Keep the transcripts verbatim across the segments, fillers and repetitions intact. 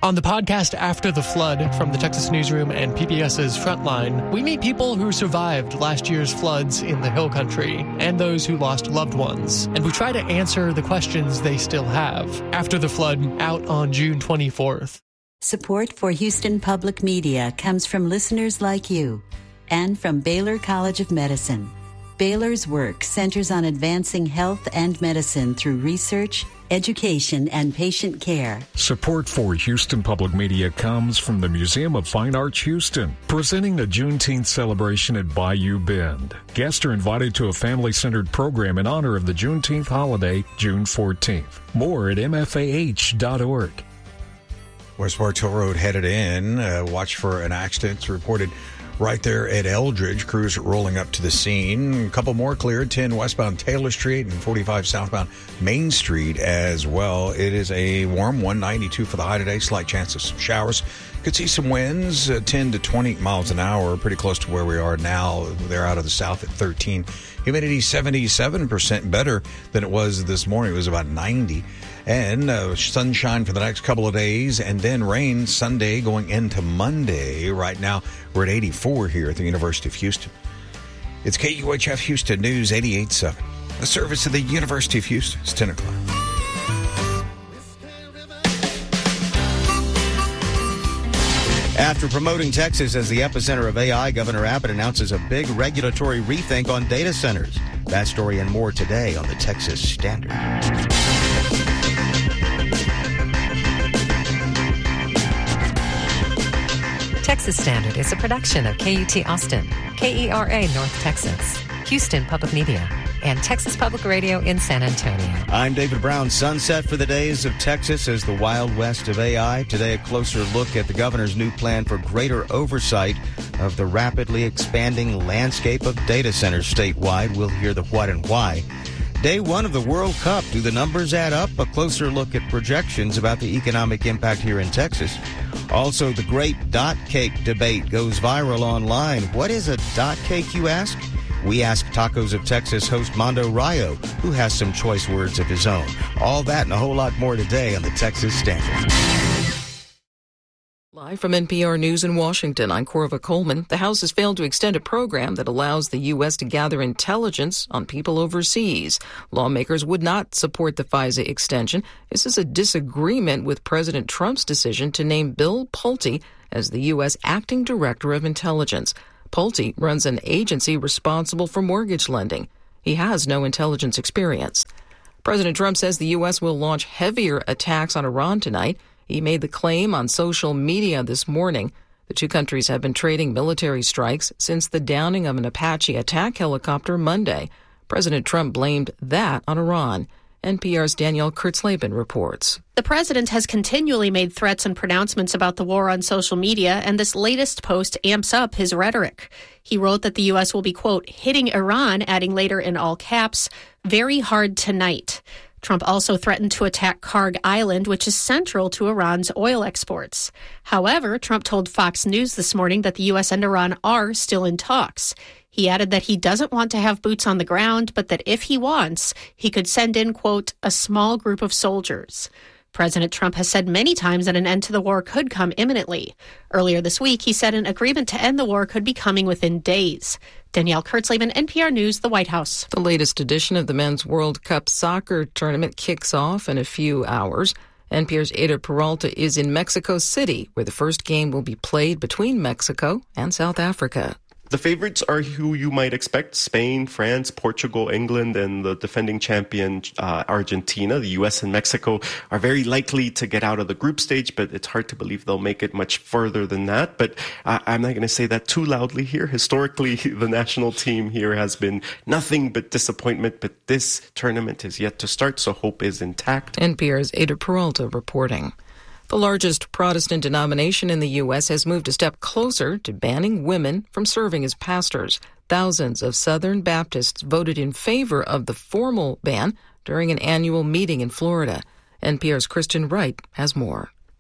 On the podcast After the Flood from the Texas Newsroom and PBS's Frontline, we meet people who survived last year's floods in the Hill Country and those who lost loved ones. And we try to answer the questions they still have. After the Flood, out on June twenty-fourth. Support for Houston Public Media comes from listeners like you and from Baylor College of Medicine. Baylor's work centers on advancing health and medicine through research, education, and patient care. Support for Houston Public Media comes from the Museum of Fine Arts Houston, presenting a Juneteenth celebration at Bayou Bend. Guests are invited to a family-centered program in honor of the Juneteenth holiday, June fourteenth. More at m f a h dot org. West Bartow Road headed in. Uh, watch for an accident. It's reported right there at Eldridge. Crews rolling up to the scene. A couple more cleared. ten westbound Taylor Street and forty-five southbound Main Street as well. It is a warm one ninety-two for the high today. Slight chance of some showers. Could see some winds, uh, ten to twenty miles an hour. Pretty close to where we are now. They're out of the south at thirteen. Humidity seventy-seven percent, better than it was this morning. It was about ninety. And uh, sunshine for the next couple of days, and then rain Sunday going into Monday. Right now, we're at eighty-four here at the University of Houston. It's K U H F Houston News eighty-eight point seven. The service of the University of Houston. It's ten o'clock. After promoting Texas as the epicenter of A I, Governor Abbott announces a big regulatory rethink on data centers. That story and more today on the Texas Standard. Texas Standard is a production of K U T Austin, K E R A North Texas, Houston Public Media, and Texas Public Radio in San Antonio. I'm David Brown. Sunset for the days of Texas as the Wild West of A I. Today, a closer look at the governor's new plan for greater oversight of the rapidly expanding landscape of data centers statewide. We'll hear the what and why. Day one of the World Cup. Do the numbers add up? A closer look at projections about the economic impact here in Texas. Also, the great dot cake debate goes viral online. What is a dot cake, you ask? We ask Tacos of Texas host Mondo Rayo, who has some choice words of his own. All that and a whole lot more today on the Texas Standard. Live from N P R News in Washington, I'm Corva Coleman. The House has failed to extend a program that allows the U S to gather intelligence on people overseas. Lawmakers would not support the FISA extension. This is a disagreement with President Trump's decision to name Bill Pulte as the U S acting director of intelligence. Pulte runs an agency responsible for mortgage lending. He has no intelligence experience. President Trump says the U S will launch heavier attacks on Iran tonight. He made the claim on social media this morning. The two countries have been trading military strikes since the downing of an Apache attack helicopter Monday. President Trump blamed that on Iran. N P R's Danielle Kurtzleben reports. The president has continually made threats and pronouncements about the war on social media, and this latest post amps up his rhetoric. He wrote that the U S will be, quote, hitting Iran, adding later in all caps, very hard tonight. Trump also threatened to attack Karg Island, which is central to Iran's oil exports. However, Trump told Fox News this morning that the U S and Iran are still in talks. He added that he doesn't want to have boots on the ground, but that if he wants, he could send in, quote, a small group of soldiers. President Trump has said many times that an end to the war could come imminently. Earlier this week, he said an agreement to end the war could be coming within days. Danielle Kurtzleben, N P R News, the White House. The latest edition of the Men's World Cup soccer tournament kicks off in a few hours. N P R's Ada Peralta is in Mexico City, where the first game will be played between Mexico and South Africa. The favorites are who you might expect: Spain, France, Portugal, England, and the defending champion uh, Argentina. The U S and Mexico are very likely to get out of the group stage, but it's hard to believe they'll make it much further than that. But uh, I'm not going to say that too loudly here. Historically, the national team here has been nothing but disappointment, but this tournament is yet to start, so hope is intact. N P R's Ada Peralta reporting. The largest Protestant denomination in the U S has moved a step closer to banning women from serving as pastors. Thousands of Southern Baptists voted in favor of the formal ban during an annual meeting in Florida. N P R's Kristen Wright has more.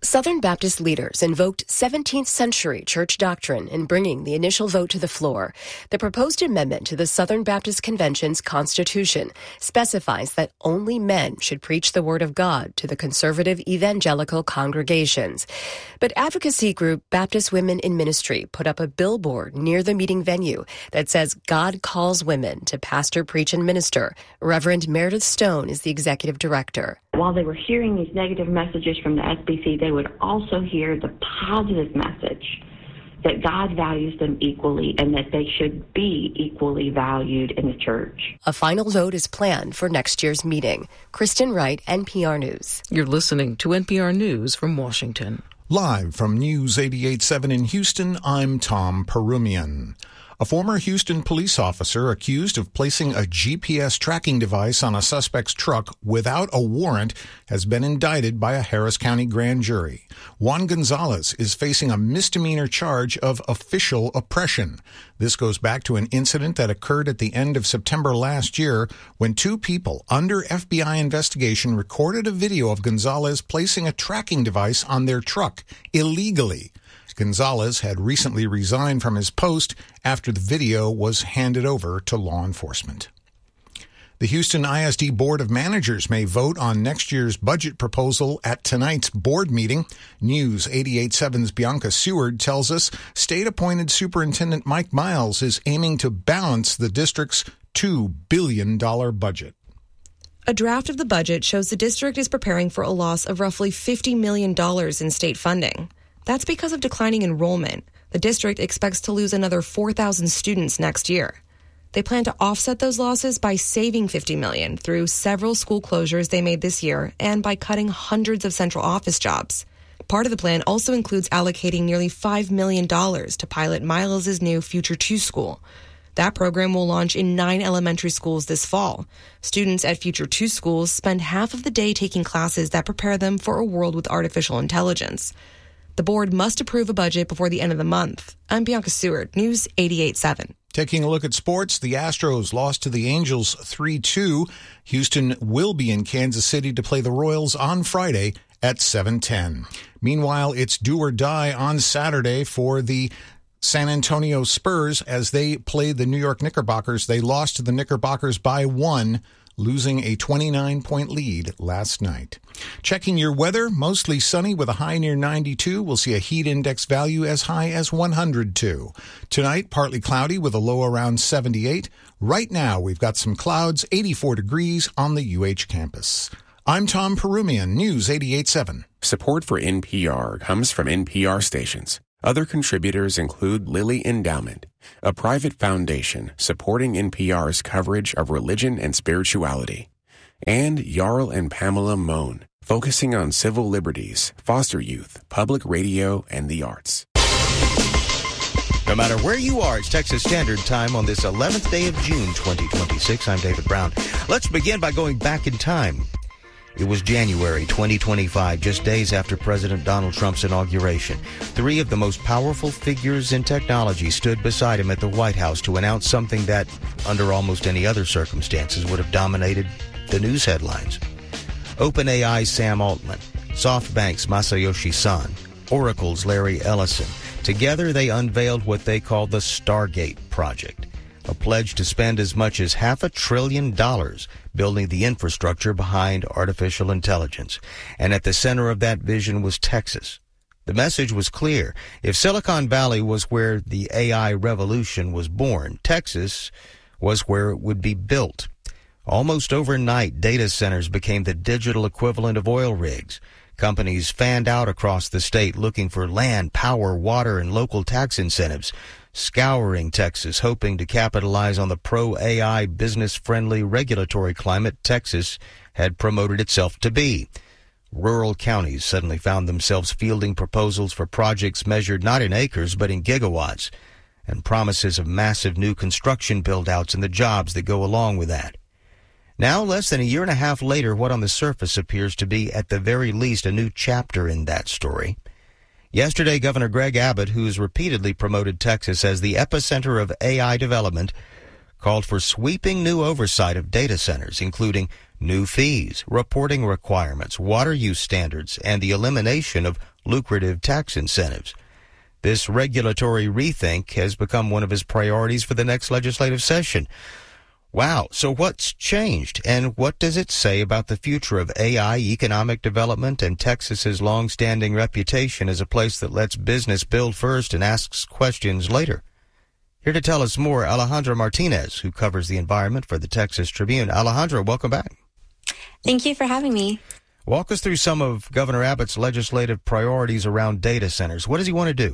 Southern Baptist leaders invoked seventeenth century church doctrine in bringing the initial vote to the floor. The proposed amendment to the Southern Baptist Convention's Constitution specifies that only men should preach the Word of God to the conservative evangelical congregations. But advocacy group Baptist Women in Ministry put up a billboard near the meeting venue that says God calls women to pastor, preach, and minister. Reverend Meredith Stone is the executive director. While they were hearing these negative messages from the S B C, they would also hear the positive message that God values them equally and that they should be equally valued in the church. A final vote is planned for next year's meeting. Kristen Wright, N P R News. You're listening to N P R News from Washington. Live from News eighty-eight point seven in Houston, I'm Tom Perumian. A former Houston police officer accused of placing a G P S tracking device on a suspect's truck without a warrant has been indicted by a Harris County grand jury. Juan Gonzalez is facing a misdemeanor charge of official oppression. This goes back to an incident that occurred at the end of September last year when two people under F B I investigation recorded a video of Gonzalez placing a tracking device on their truck illegally. Gonzalez had recently resigned from his post after the video was handed over to law enforcement. The Houston I S D Board of Managers may vote on next year's budget proposal at tonight's board meeting. News eighty-eight point seven's Bianca Seward tells us state-appointed Superintendent Mike Miles is aiming to balance the district's two billion dollars budget. A draft of the budget shows the district is preparing for a loss of roughly fifty million dollars in state funding. That's because of declining enrollment. The district expects to lose another four thousand students next year. They plan to offset those losses by saving fifty million dollars through several school closures they made this year and by cutting hundreds of central office jobs. Part of the plan also includes allocating nearly five million dollars to pilot Miles' new Future two school. That program will launch in nine elementary schools this fall. Students at Future two schools spend half of the day taking classes that prepare them for a world with artificial intelligence. The board must approve a budget before the end of the month. I'm Bianca Seward, News eighty-eight point seven. Taking a look at sports, the Astros lost to the Angels three two. Houston will be in Kansas City to play the Royals on Friday at seven ten. Meanwhile, it's do or die on Saturday for the San Antonio Spurs as they play the New York Knickerbockers. They lost to the Knickerbockers by one, losing a twenty-nine point lead last night. Checking your weather, mostly sunny with a high near ninety-two. We'll see a heat index value as high as one hundred two. Tonight, partly cloudy with a low around seventy-eight. Right now, we've got some clouds, eighty-four degrees on the U H campus. I'm Tom Perumian, News eighty-eight point seven. Support for N P R comes from N P R stations. Other contributors include Lilly Endowment, a private foundation supporting N P R's coverage of religion and spirituality, and Jarl and Pamela Mohn, focusing on civil liberties, foster youth, public radio, and the arts. No matter where you are, it's Texas Standard Time on this eleventh day of June, twenty twenty-six. I'm David Brown. Let's begin by going back in time. It was January twenty twenty-five, just days after President Donald Trump's inauguration. Three of the most powerful figures in technology stood beside him at the White House to announce something that, under almost any other circumstances, would have dominated the news headlines. OpenAI's Sam Altman, SoftBank's Masayoshi Son, Oracle's Larry Ellison. Together, they unveiled what they call the Stargate Project, a pledge to spend as much as half a trillion dollars building the infrastructure behind artificial intelligence. And at the center of that vision was Texas. The message was clear. If Silicon Valley was where the A I revolution was born, Texas was where it would be built. Almost overnight, data centers became the digital equivalent of oil rigs. Companies fanned out across the state looking for land, power, water, and local tax incentives, scouring Texas, hoping to capitalize on the pro-A I, business-friendly regulatory climate Texas had promoted itself to be. Rural counties suddenly found themselves fielding proposals for projects measured not in acres but in gigawatts, and promises of massive new construction build-outs and the jobs that go along with that. Now, less than a year and a half later, what on the surface appears to be, at the very least, a new chapter in that story. Yesterday, Governor Greg Abbott, who's repeatedly promoted Texas as the epicenter of A I development, called for sweeping new oversight of data centers, including new fees, reporting requirements, water use standards, and the elimination of lucrative tax incentives. This regulatory rethink has become one of his priorities for the next legislative session. Wow. So what's changed, and what does it say about the future of A I economic development and Texas's long-standing reputation as a place that lets business build first and asks questions later? Here to tell us more, Alejandra Martinez, who covers the environment for the Texas Tribune. Alejandra, welcome back. Thank you for having me. Walk us through some of Governor Abbott's legislative priorities around data centers. What does he want to do?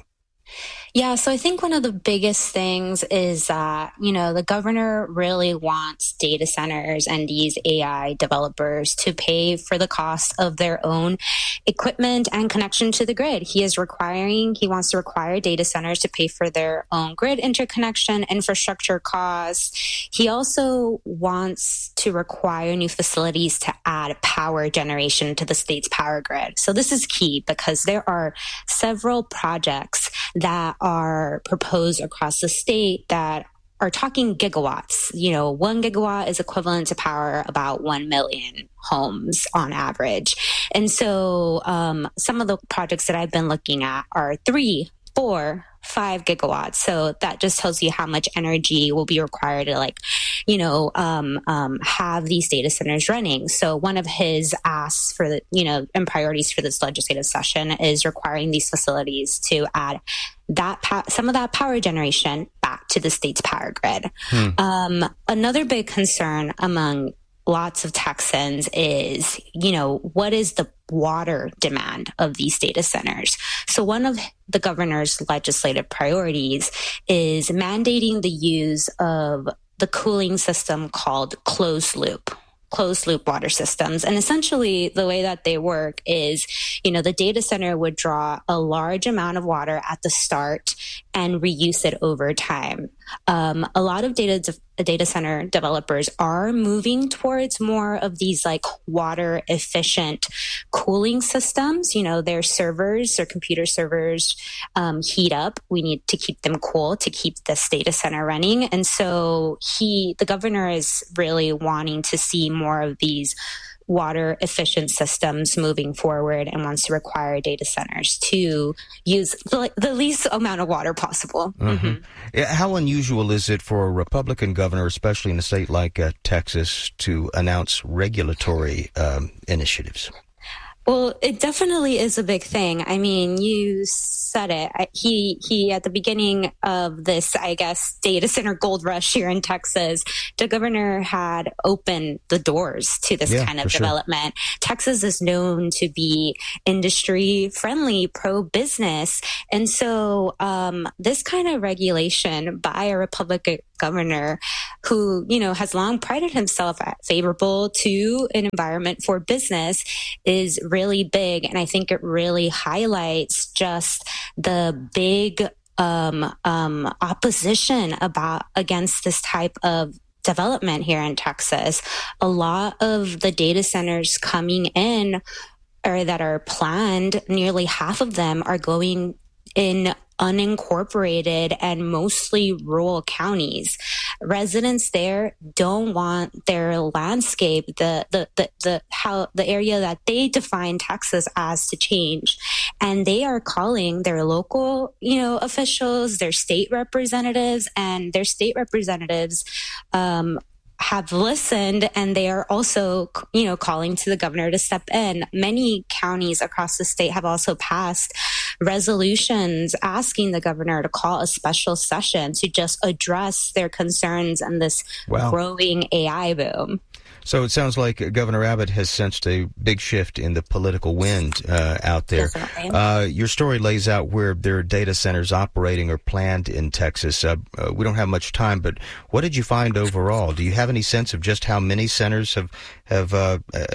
Yeah, so I think one of the biggest things is that, you know, the governor really wants data centers and these A I developers to pay for the cost of their own equipment and connection to the grid. He is requiring, he wants to require data centers to pay for their own grid interconnection, infrastructure costs. He also wants to require new facilities to add power generation to the state's power grid. So this is key because there are several projects that are proposed across the state that are talking gigawatts. You know, one gigawatt is equivalent to power about one million homes on average. And so um, some of the projects that I've been looking at are three, four, five gigawatts. So that just tells you how much energy will be required to, like, you know, um, um, have these data centers running. So one of his asks for the, you know, and priorities for this legislative session is requiring these facilities to add that po- some of that power generation back to the state's power grid. Hmm. Um, another big concern among lots of Texans is, you know, what is the water demand of these data centers? So one of the governor's legislative priorities is mandating the use of the cooling system called closed loop. closed loop water systems. And essentially the way that they work is, you know, the data center would draw a large amount of water at the start and reuse it over time. Um, a lot of data de- data center developers are moving towards more of these like water efficient cooling systems. You know, their servers, their computer servers um, heat up. We need to keep them cool to keep this data center running. And so he, the governor is really wanting to see more of these water efficient systems moving forward and wants to require data centers to use the, the least amount of water possible. Mm-hmm. Mm-hmm. How unusual is it for a Republican governor, especially in a state like uh, Texas, to announce regulatory um, initiatives? Well, it definitely is a big thing. I mean, you said it. I, he, he, at the beginning of this, I guess, data center gold rush here in Texas, the governor had opened the doors to this yeah, kind of development. Sure. Texas is known to be industry friendly, pro business. And so, um, this kind of regulation by a Republican governor who, you know, has long prided himself at favorable to an environment for business is really big. And I think it really highlights just the big um, um, opposition about against this type of development here in Texas. A lot of the data centers coming in or that are planned, nearly half of them are going in unincorporated and mostly rural counties. Residents there don't want their landscape, the, the, the, the, how the area that they define Texas as to change. And they are calling their local, you know, officials, their state representatives, and their state representatives, um, have listened, and they are also, you know, calling to the governor to step in. Many counties across the state have also passed resolutions asking the governor to call a special session to just address their concerns and this wow. growing A I boom. So it sounds like Governor Abbott has sensed a big shift in the political wind uh, out there. Uh, your story lays out where there are data centers operating or planned in Texas. Uh, uh, we don't have much time, but what did you find overall? Do you have any sense of just how many centers have have uh,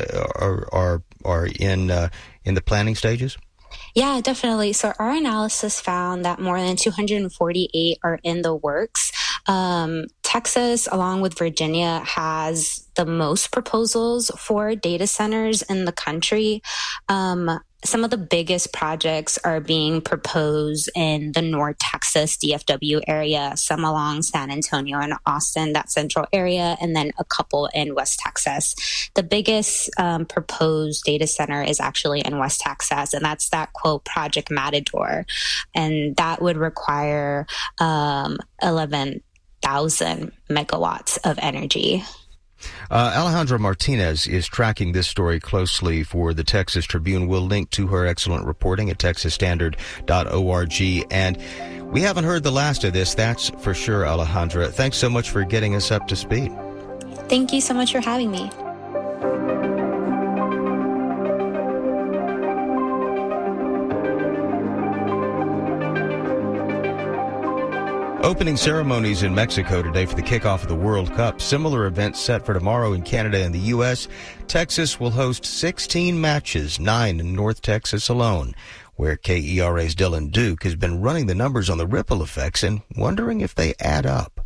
are are are in uh, in the planning stages? Yeah, definitely. So our analysis found that more than two hundred forty-eight are in the works. Um, Texas, along with Virginia, has the most proposals for data centers in the country. Um, some of the biggest projects are being proposed in the North Texas D F W area, some along San Antonio and Austin, that central area, and then a couple in West Texas. The biggest um, proposed data center is actually in West Texas, and that's that, quote, Project Matador. And that would require um, eleven thousand megawatts of energy. Uh, Alejandra Martinez is tracking this story closely for the Texas Tribune. We'll link to her excellent reporting at texas standard dot org. And we haven't heard the last of this, that's for sure, Alejandra. Thanks so much for getting us up to speed. Thank you so much for having me. Opening ceremonies in Mexico today for the kickoff of the World Cup. Similar events set for tomorrow in Canada and the U S. Texas will host sixteen matches, nine in North Texas alone, where K E R A's Dylan Duke has been running the numbers on the ripple effects and wondering if they add up.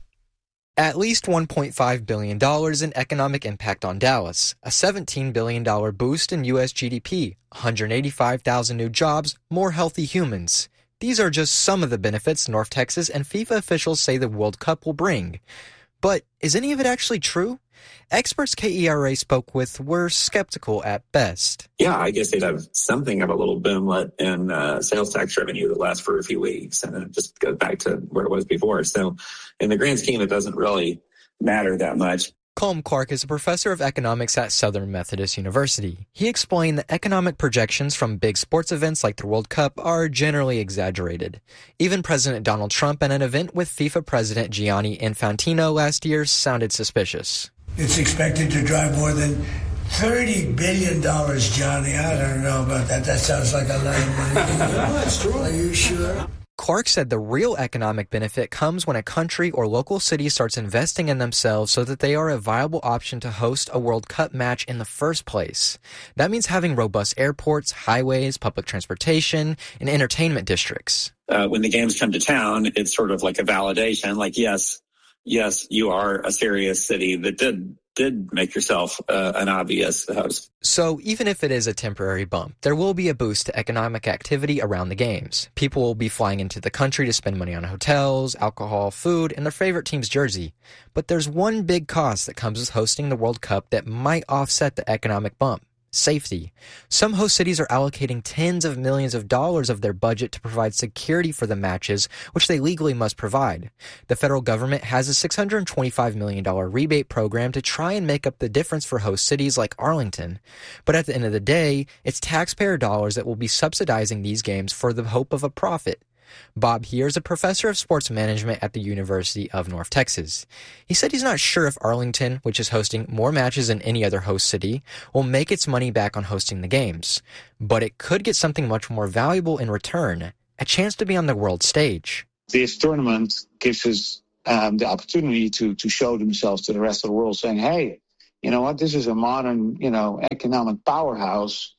At least one point five billion dollars in economic impact on Dallas, a seventeen billion dollars boost in U S G D P, one hundred eighty-five thousand new jobs, more healthy humans. These are just some of the benefits North Texas and FIFA officials say the World Cup will bring. But is any of it actually true? Experts K E R A spoke with were skeptical at best. Yeah, I guess they'd have something of a little boomlet in uh, sales tax revenue that lasts for a few weeks, and then it just goes back to where it was before. So in the grand scheme, it doesn't really matter that much. Colm Clark is a professor of economics at Southern Methodist University. He explained that economic projections from big sports events like the World Cup are generally exaggerated. Even President Donald Trump at an event with FIFA President Gianni Infantino last year sounded suspicious. It's expected to drive more than thirty billion dollars, Johnny. I don't know about that. That sounds like a lot of money. No, that's true. Are you sure? Clark said the real economic benefit comes when a country or local city starts investing in themselves so that they are a viable option to host a World Cup match in the first place. That means having robust airports, highways, public transportation, and entertainment districts. Uh, when the games come to town, it's sort of like a validation, like, yes, yes, you are a serious city that did did make yourself uh, an obvious host. So even if it is a temporary bump, there will be a boost to economic activity around the games. People will be flying into the country to spend money on hotels, alcohol, food, and their favorite team's jersey. But there's one big cost that comes with hosting the World Cup that might offset the economic bump. Safety. Some host cities are allocating tens of millions of dollars of their budget to provide security for the matches, which they legally must provide. The federal government has a six hundred twenty-five million dollars rebate program to try and make up the difference for host cities like Arlington. But at the end of the day, it's taxpayer dollars that will be subsidizing these games for the hope of a profit. Bob Heer is a professor of sports management at the University of North Texas. He said he's not sure if Arlington, which is hosting more matches than any other host city, will make its money back on hosting the games. But it could get something much more valuable in return, a chance to be on the world stage. This tournament gives us um, the opportunity to, to show themselves to the rest of the world, saying, hey, you know what, this is a modern, you know, economic powerhouse.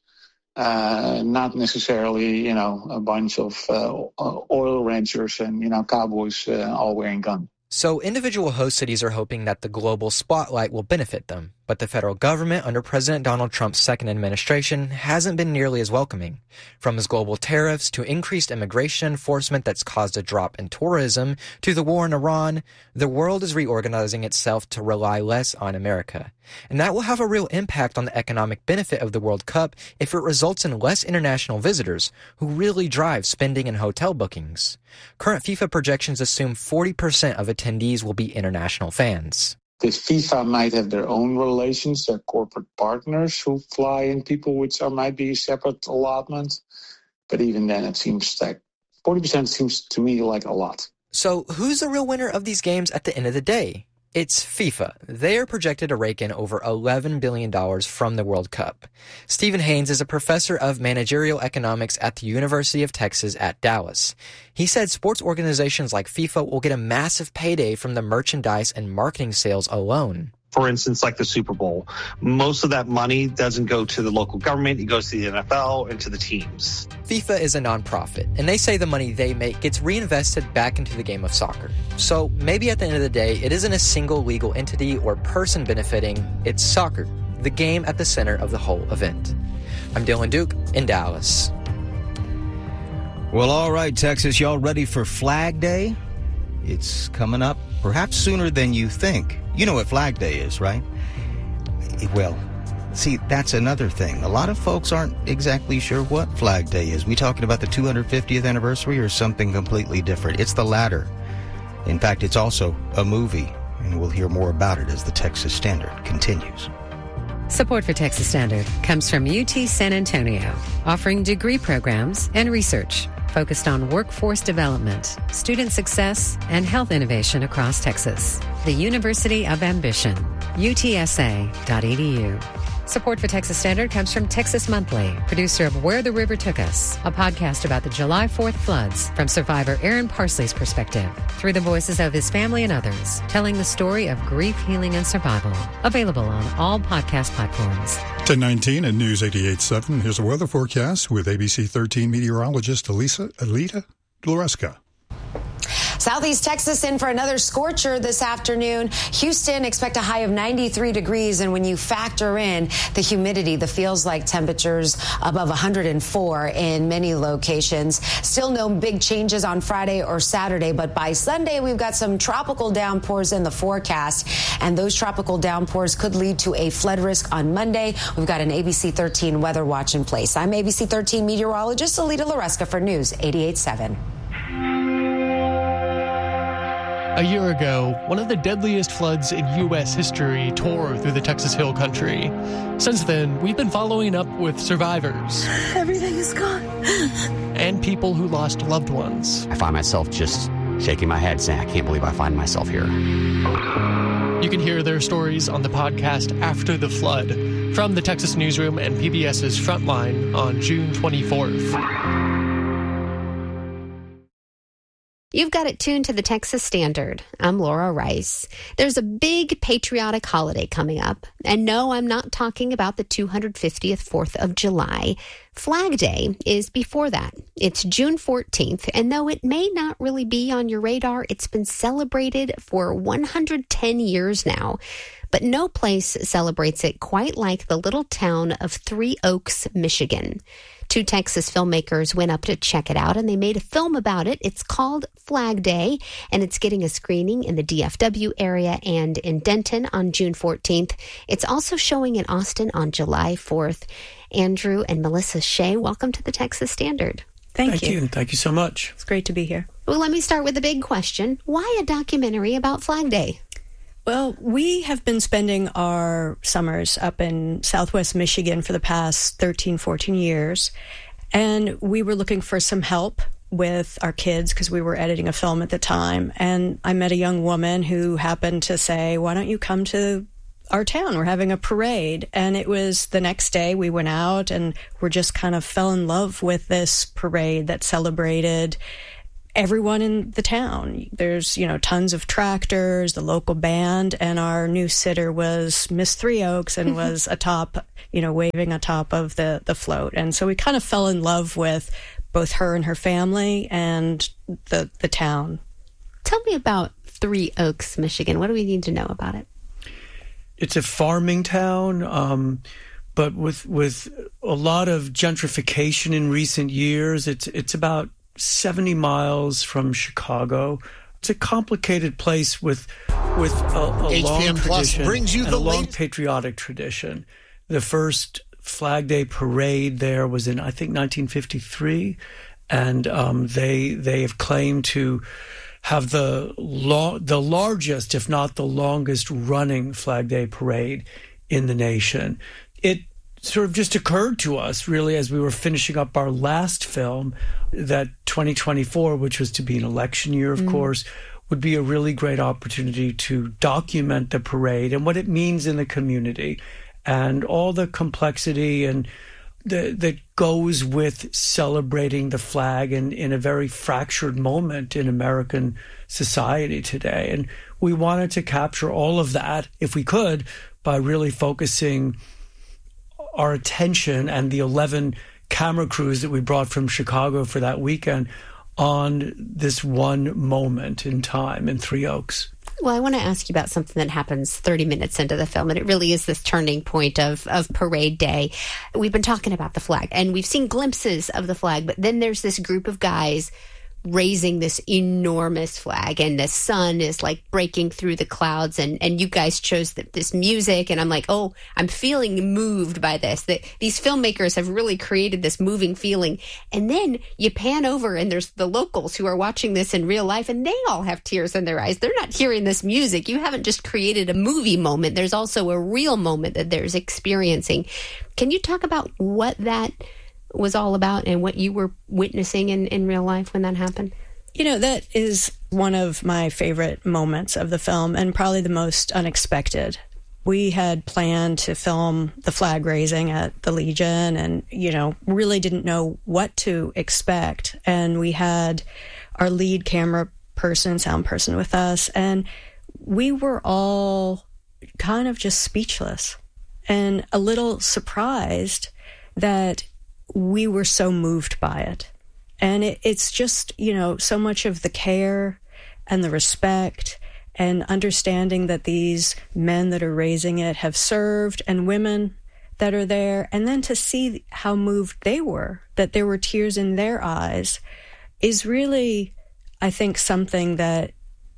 Uh, not necessarily, you know, a bunch of uh, oil ranchers and, you know, cowboys uh, all wearing guns. So individual host cities are hoping that the global spotlight will benefit them. But the federal government under President Donald Trump's second administration hasn't been nearly as welcoming. From his global tariffs to increased immigration enforcement that's caused a drop in tourism to the war in Iran, the world is reorganizing itself to rely less on America. And that will have a real impact on the economic benefit of the World Cup if it results in less international visitors who really drive spending and hotel bookings. Current FIFA projections assume forty percent of attendees will be international fans. The FIFA might have their own relations, their corporate partners who fly in people, which are, might be a separate allotment. But even then, it seems like forty percent seems to me like a lot. So who's the real winner of these games at the end of the day? It's FIFA. They are projected to rake in over eleven billion dollars from the World Cup. Stephen Haynes is a professor of managerial economics at the University of Texas at Dallas. He said sports organizations like FIFA will get a massive payday from the merchandise and marketing sales alone. For instance, like the Super Bowl, most of that money doesn't go to the local government. It goes to the N F L and to the teams. FIFA is a nonprofit, and they say the money they make gets reinvested back into the game of soccer. So maybe at the end of the day, it isn't a single legal entity or person benefiting. It's soccer, the game at the center of the whole event. I'm Dylan Duke in Dallas. Well, all right, Texas, y'all ready for Flag Day? It's coming up perhaps sooner than you think. You know what Flag Day is, right? Well, see, that's another thing. A lot of folks aren't exactly sure what Flag Day is. We talking about the two hundred fiftieth anniversary or something completely different? It's the latter. In fact, it's also a movie, and we'll hear more about it as the Texas Standard continues. Support for Texas Standard comes from U T San Antonio, offering degree programs and research focused on workforce development, student success, and health innovation across Texas. The University of Ambition, U T S A dot E D U. Support for Texas Standard comes from Texas Monthly, producer of Where the River Took Us, a podcast about the July fourth floods from survivor Aaron Parsley's perspective, through the voices of his family and others, telling the story of grief, healing, and survival. Available on all podcast platforms. ten nineteen at News eighty-eight point seven. Here's a weather forecast with A B C thirteen meteorologist Elisa Alita Loresca. Southeast Texas in for another scorcher this afternoon. Houston, expect a high of ninety-three degrees. And when you factor in the humidity, the feels like temperatures above one hundred four in many locations. Still no big changes on Friday or Saturday, but by Sunday, we've got some tropical downpours in the forecast. And those tropical downpours could lead to a flood risk on Monday. We've got an A B C thirteen weather watch in place. I'm A B C thirteen meteorologist Alita Loresca for News eighty-eight point seven. A year ago, one of the deadliest floods in U S history tore through the Texas Hill Country. Since then, we've been following up with survivors. Everything is gone. And people who lost loved ones. I find myself just shaking my head saying, I can't believe I find myself here. You can hear their stories on the podcast After the Flood from the Texas Newsroom and PBS's Frontline on June twenty-fourth. You've got it tuned to the Texas Standard. I'm Laura Rice. There's a big patriotic holiday coming up. And no, I'm not talking about the two hundred fiftieth fourth of July. Flag Day is before that. It's June fourteenth, and though it may not really be on your radar, it's been celebrated for one hundred ten years now. But no place celebrates it quite like the little town of Three Oaks, Michigan. Two Texas filmmakers went up to check it out, and they made a film about it. It's called Flag Day, and it's getting a screening in the D F W area and in Denton on June fourteenth. It's also showing in Austin on July fourth. Andrew and Melissa Shea, welcome to the Texas Standard. Thank, Thank you. you. Thank you so much. It's great to be here. Well, let me start with the big question. Why a documentary about Flag Day? Well, we have been spending our summers up in Southwest Michigan for the past thirteen, fourteen years, and we were looking for some help with our kids because we were editing a film at the time. And I met a young woman who happened to say, why don't you come to our town? We're having a parade. And it was the next day we went out and we just kind of fell in love with this parade that celebrated everyone in the town. There's, you know, tons of tractors, the local band, and our new sitter was Miss Three Oaks and was atop, you know, waving atop of the, the float. And so we kind of fell in love with both her and her family and the the town. Tell me about Three Oaks, Michigan. What do we need to know about it? It's a farming town, um, but with with a lot of gentrification in recent years. It's it's about seventy miles from Chicago. It's a complicated place with with a, a long tradition brings you and the a long late- patriotic tradition. The first Flag Day parade there was in, I think, nineteen fifty-three, and um, they they have claimed to have the lo- the largest, if not the longest, running Flag Day parade in the nation. It sort of just occurred to us, really, as we were finishing up our last film, that twenty twenty-four, which was to be an election year, of mm. course, would be a really great opportunity to document the parade and what it means in the community and all the complexity and that, that goes with celebrating the flag in, in a very fractured moment in American society today. And we wanted to capture all of that, if we could, by really focusing our attention and the eleven camera crews that we brought from Chicago for that weekend on this one moment in time in Three Oaks. Well, I want to ask you about something that happens thirty minutes into the film, and it really is this turning point of, of Parade Day. We've been talking about the flag, and we've seen glimpses of the flag, but then there's this group of guys raising this enormous flag, and the sun is like breaking through the clouds, and, and you guys chose the, this music, and I'm like, oh, I'm feeling moved by this. That these filmmakers have really created this moving feeling. And then you pan over, and there's the locals who are watching this in real life, and they all have tears in their eyes. They're not hearing this music. You haven't just created a movie moment. There's also a real moment that they're experiencing. Can you talk about what that was all about and what you were witnessing in, in real life when that happened? You know, that is one of my favorite moments of the film, and probably the most unexpected. We had planned to film the flag raising at the Legion and, you know, really didn't know what to expect. And we had our lead camera person, sound person with us, and we were all kind of just speechless and a little surprised that we were so moved by it. And it, it's just, you know, so much of the care and the respect and understanding that these men that are raising it have served, and women that are there. And then to see how moved they were, that there were tears in their eyes, is really, I think, something that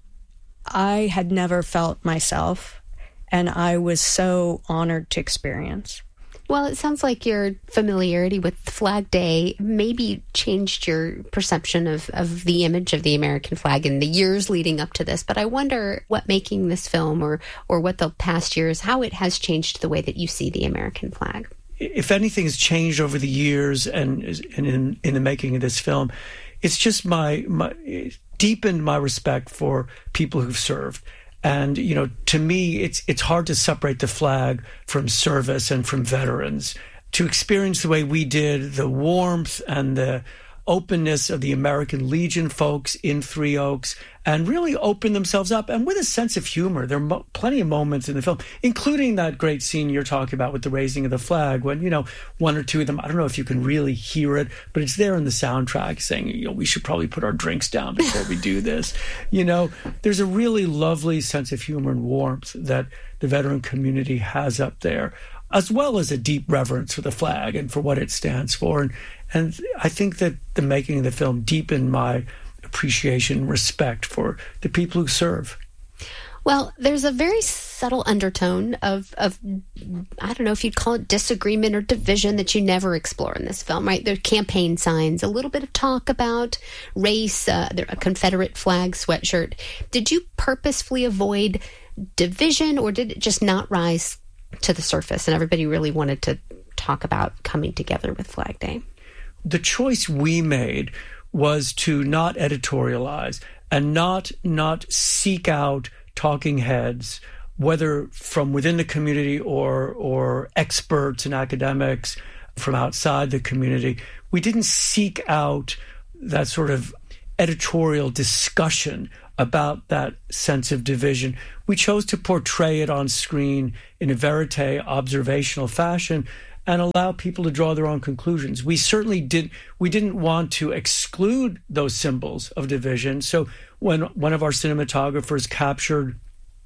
I had never felt myself. And I was so honored to experience. Well, it sounds like your familiarity with Flag Day maybe changed your perception of, of the image of the American flag in the years leading up to this. But I wonder what making this film, or or what the past years, how it has changed the way that you see the American flag. If anything has changed over the years and, and in, in the making of this film, it's just my, my it deepened my respect for people who've served. And, you know, to me, it's it's hard to separate the flag from service and from veterans. To experience the way we did, the warmth and the openness of the American Legion folks in Three Oaks, and really open themselves up, and with a sense of humor. There are mo- plenty of moments in the film, including that great scene you're talking about with the raising of the flag, when, you know, one or two of them, I don't know if you can really hear it, but it's there in the soundtrack saying, you know, we should probably put our drinks down before we do this. You know, there's a really lovely sense of humor and warmth that the veteran community has up there, as well as a deep reverence for the flag and for what it stands for. And, and I think that the making of the film deepened my appreciation and respect for the people who serve. Well, there's a very subtle undertone of, of, I don't know if you'd call it disagreement or division, that you never explore in this film, right? There are campaign signs, a little bit of talk about race, uh, a Confederate flag sweatshirt. Did you purposefully avoid division, or did it just not rise to the surface and everybody really wanted to talk about coming together with Flag Day? The choice we made was to not editorialize and not not seek out talking heads, whether from within the community or or experts and academics from outside the community. We didn't seek out that sort of editorial discussion about that sense of division. We chose to portray it on screen in a verite observational fashion and allow people to draw their own conclusions. We certainly did. We didn't want to exclude those symbols of division. So when one of our cinematographers captured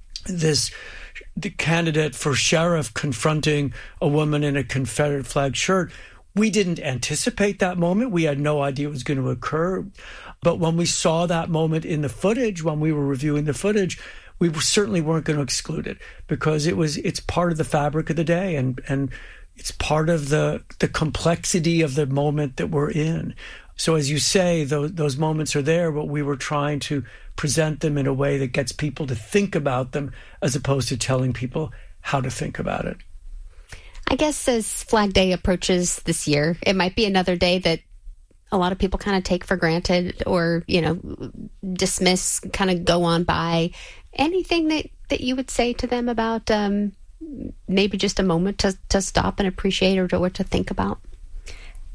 this, the candidate for sheriff confronting a woman in a Confederate flag shirt, we didn't anticipate that moment. We had no idea it was going to occur. But when we saw that moment in the footage, when we were reviewing the footage, we certainly weren't going to exclude it, because it was it's part of the fabric of the day, and and it's part of the the complexity of the moment that we're in. So as you say, those those moments are there, but we were trying to present them in a way that gets people to think about them, as opposed to telling people how to think about it. I guess as Flag Day approaches this year, it might be another day that a lot of people kind of take for granted, or, you know, dismiss, kind of go on by. Anything that, that you would say to them about um, maybe just a moment to, to stop and appreciate, or to, or to think about?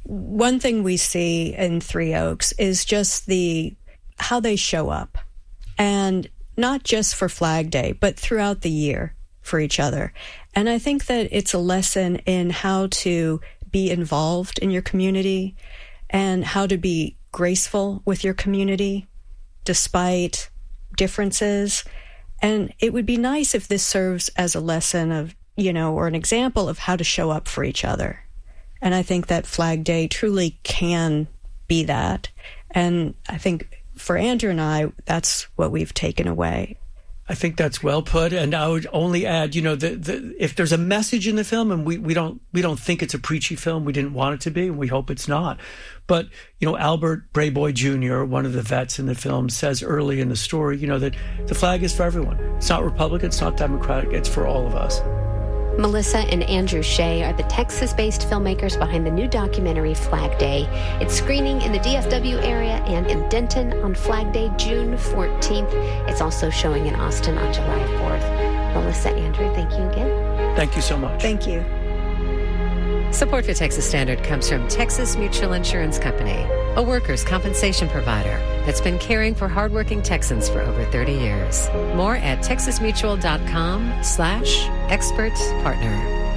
one thing we see in Three Oaks is just the how they show up, and not just for Flag Day, but throughout the year for each other. And I think that it's a lesson in how to be involved in your community and how to be graceful with your community despite differences. And it would be nice if this serves as a lesson of, you know, or an example of how to show up for each other. And I think that Flag Day truly can be that. And I think for Andrew and I, that's what we've taken away. I think that's well put, and I would only add, you know, the, the, if there's a message in the film, and we, we don't we don't think it's a preachy film, we didn't want it to be, and we hope it's not. But, you know, Albert Brayboy Junior, one of the vets in the film, says early in the story, you know, that the flag is for everyone. It's not Republican, it's not Democratic, it's for all of us. Melissa and Andrew Shea are the Texas-based filmmakers behind the new documentary Flag Day. It's screening in the D F W area and in Denton on Flag Day, June fourteenth. It's also showing in Austin on July fourth. Melissa, Andrew, thank you again. Thank you so much. Thank you. Support for Texas Standard comes from Texas Mutual Insurance Company, a workers' compensation provider that's been caring for hardworking Texans for over thirty years. More at texasmutual.com slash expert partner.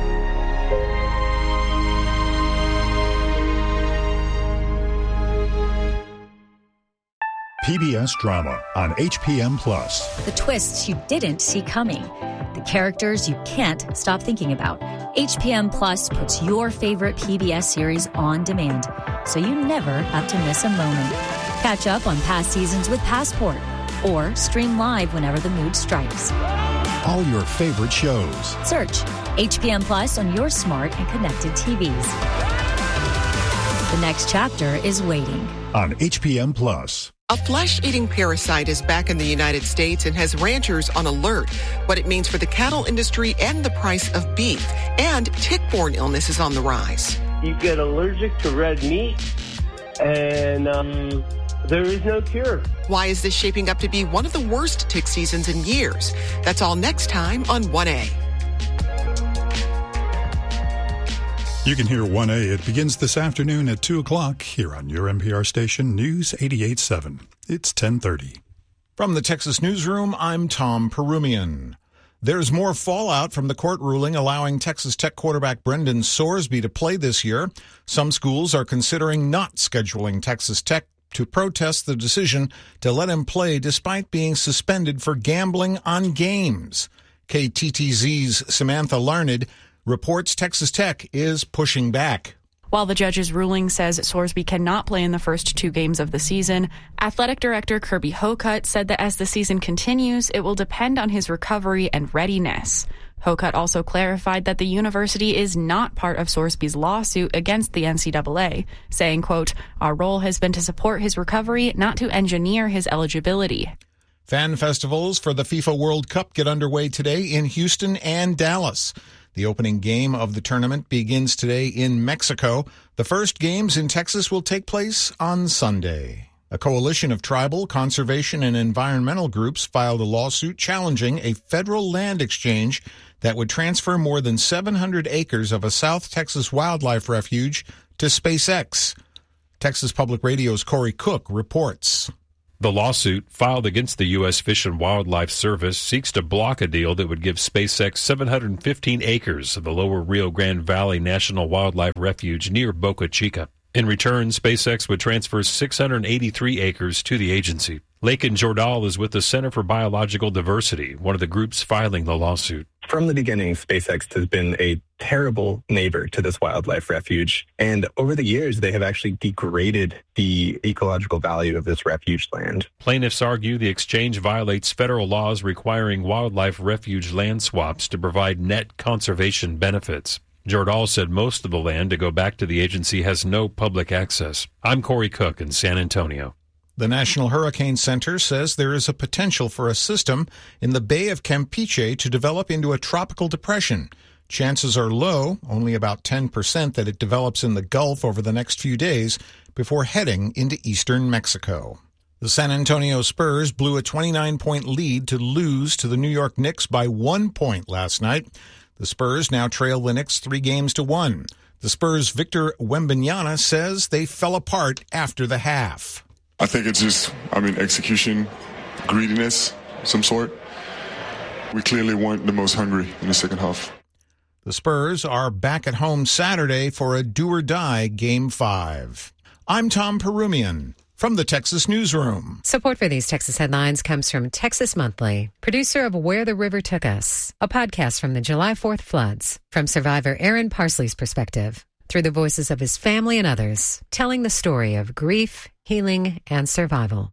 P B S Drama on H P M Plus. The twists you didn't see coming. The characters you can't stop thinking about. H P M Plus puts your favorite P B S series on demand, so you never have to miss a moment. Catch up on past seasons with Passport, or stream live whenever the mood strikes. All your favorite shows. Search H P M Plus on your smart and connected T Vs. The next chapter is waiting. On H P M Plus. A flesh-eating parasite is back in the United States and has ranchers on alert. What it means for the cattle industry and the price of beef. And tick-borne illness is on the rise. You get allergic to red meat, and um, there is no cure. Why is this shaping up to be one of the worst tick seasons in years? That's all next time on one A. You can hear one A. It begins this afternoon at two o'clock here on your N P R station, News eighty-eight point seven. It's ten thirty. From the Texas Newsroom, I'm Tom Perumian. There's more fallout from the court ruling allowing Texas Tech quarterback Brendan Sorsby to play this year. Some schools are considering not scheduling Texas Tech to protest the decision to let him play despite being suspended for gambling on games. K T T Z's Samantha Larned reports Texas Tech is pushing back. While the judge's ruling says Sorsby cannot play in the first two games of the season, athletic director Kirby Hocutt said that as the season continues, it will depend on his recovery and readiness. Hocutt also clarified that the university is not part of Sorsby's lawsuit against the N C double A, saying, quote, "Our role has been to support his recovery, not to engineer his eligibility." Fan festivals for the FIFA World Cup get underway today in Houston and Dallas. The opening game of the tournament begins today in Mexico. The first games in Texas will take place on Sunday. A coalition of tribal, conservation, and environmental groups filed a lawsuit challenging a federal land exchange that would transfer more than seven hundred acres of a South Texas wildlife refuge to SpaceX. Texas Public Radio's Corey Cook reports. The lawsuit, filed against the U S Fish and Wildlife Service, seeks to block a deal that would give SpaceX seven hundred fifteen acres of the lower Rio Grande Valley National Wildlife Refuge near Boca Chica. In return, SpaceX would transfer six hundred eighty-three acres to the agency. Lakin Jordal is with the Center for Biological Diversity, one of the groups filing the lawsuit. From the beginning, SpaceX has been a terrible neighbor to this wildlife refuge. And over the years, they have actually degraded the ecological value of this refuge land. Plaintiffs argue the exchange violates federal laws requiring wildlife refuge land swaps to provide net conservation benefits. Jordal said most of the land to go back to the agency has no public access. I'm Corey Cook in San Antonio. The National Hurricane Center says there is a potential for a system in the Bay of Campeche to develop into a tropical depression. Chances are low, only about ten percent, that it develops in the Gulf over the next few days before heading into eastern Mexico. The San Antonio Spurs blew a twenty-nine point lead to lose to the New York Knicks by one point last night. The Spurs now trail the Knicks three games to one. The The Spurs' Victor Wembanyama says they fell apart after the half. I think it's just, I mean, execution, greediness, some sort. We clearly weren't the most hungry in the second half. The Spurs are back at home Saturday for a do-or-die Game five. I'm Tom Perumian from the Texas Newsroom. Support for these Texas headlines comes from Texas Monthly, producer of Where the River Took Us, a podcast from the July fourth floods, from survivor Aaron Parsley's perspective, through the voices of his family and others, telling the story of grief, healing, and survival.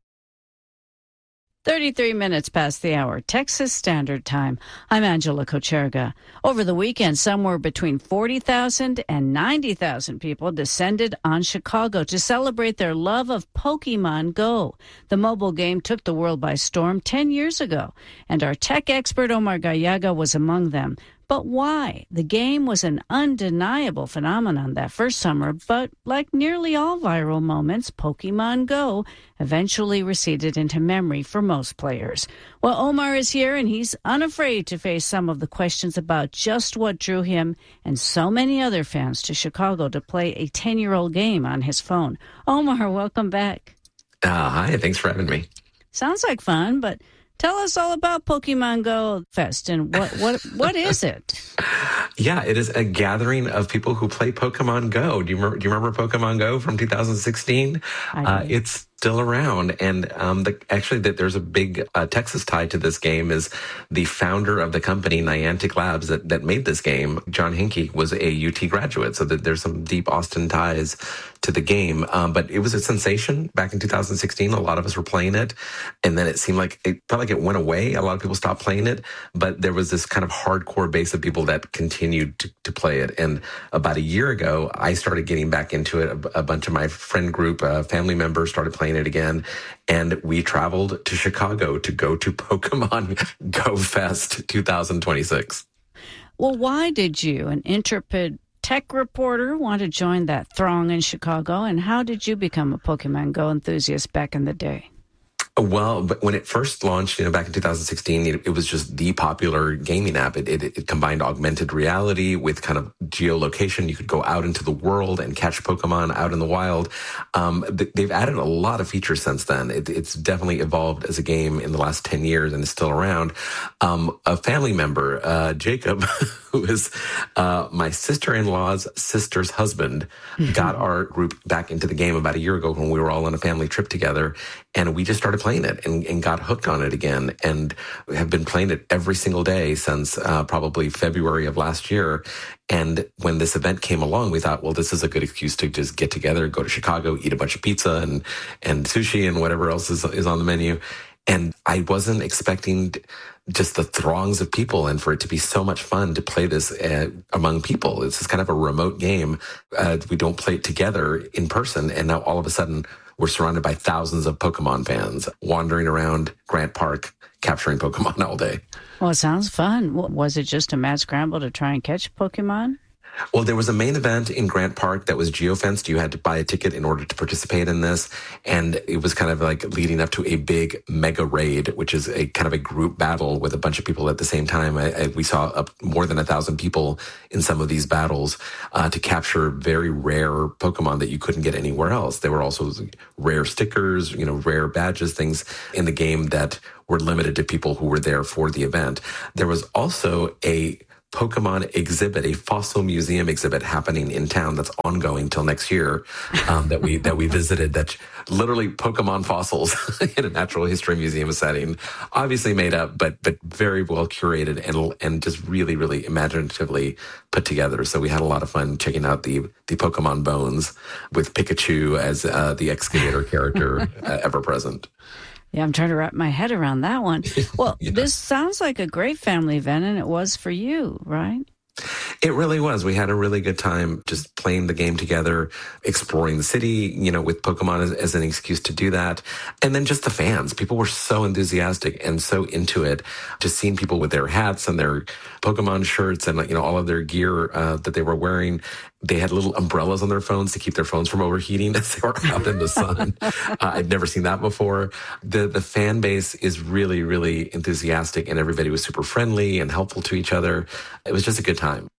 thirty-three minutes past the hour, Texas Standard Time. I'm Angela Kocherga. Over the weekend, somewhere between forty thousand and ninety thousand people descended on Chicago to celebrate their love of Pokemon Go. The mobile game took the world by storm ten years ago, and our tech expert Omar Gallaga was among them. But why? The game was an undeniable phenomenon that first summer, but like nearly all viral moments, Pokemon Go eventually receded into memory for most players. Well, Omar is here, and he's unafraid to face some of the questions about just what drew him and so many other fans to Chicago to play a ten-year-old game on his phone. Omar, welcome back. Uh, hi, thanks for having me. Sounds like fun, but tell us all about Pokemon Go Fest and what, what, what is it? Yeah, it is a gathering of people who play Pokemon Go. Do you remember, do you remember Pokemon Go from two thousand sixteen? Uh, it's still around. And um, the, actually, that there's a big uh, Texas tie to this game is the founder of the company, Niantic Labs, that, that made this game, John Hinkie, was a U T graduate. So that there's some deep Austin ties to the game. Um, but it was a sensation back in two thousand sixteen. A lot of us were playing it. And then it seemed like it felt like it went away. A lot of people stopped playing it. But there was this kind of hardcore base of people that continued to, to play it. And about a year ago, I started getting back into it. A, a bunch of my friend group, uh, family members started playing it again. And we traveled to Chicago to go to Pokemon Go Fest two thousand twenty-six. Well, why did you, an intrepid tech reporter, want to join that throng in Chicago? And how did you become a Pokemon Go enthusiast back in the day? Well, but when it first launched, you know, back in two thousand sixteen, it, it was just the popular gaming app. It, it, it combined augmented reality with kind of geolocation. You could go out into the world and catch Pokemon out in the wild. Um, they've added a lot of features since then. It, it's definitely evolved as a game in the last ten years and is still around. Um, a family member, uh, Jacob, who is uh, my sister-in-law's sister's husband, mm-hmm. got our group back into the game about a year ago when we were all on a family trip together. And we just started playing it and, and got hooked on it again and have been playing it every single day since uh, probably February of last year. And when this event came along, we thought, well, this is a good excuse to just get together, go to Chicago, eat a bunch of pizza and, and sushi and whatever else is, is on the menu. And I wasn't expecting just the throngs of people and for it to be so much fun to play this uh, among people. This is kind of a remote game. Uh, we don't play it together in person. And now all of a sudden, we're surrounded by thousands of Pokemon fans wandering around Grant Park, capturing Pokemon all day. Well, it sounds fun. Was it just a mad scramble to try and catch Pokemon? Well, there was a main event in Grant Park that was geofenced. You had to buy a ticket in order to participate in this. And it was kind of like leading up to a big mega raid, which is a kind of a group battle with a bunch of people at the same time. I, I, we saw up more than a thousand people in some of these battles uh, to capture very rare Pokemon that you couldn't get anywhere else. There were also rare stickers, you know, rare badges, things in the game that were limited to people who were there for the event. There was also a Pokemon exhibit, a fossil museum exhibit happening in town that's ongoing till next year, um, that we that we visited. That literally Pokemon fossils in a natural history museum setting, obviously made up, but but very well curated and and just really really imaginatively put together. So we had a lot of fun checking out the the Pokemon bones with Pikachu as uh, the excavator character uh, ever present. Yeah, I'm trying to wrap my head around that one. Well, yeah. This sounds like a great family event, and it was for you, right? It really was. We had a really good time just playing the game together, exploring the city, you know, with Pokemon as, as an excuse to do that. And then just the fans. People were so enthusiastic and so into it. Just seeing people with their hats and their Pokemon shirts and, you know, all of their gear uh, that they were wearing. They had little umbrellas on their phones to keep their phones from overheating as they were out in the sun. uh, I'd never seen that before. The the fan base is really, really enthusiastic, and everybody was super friendly and helpful to each other. It was just a good time.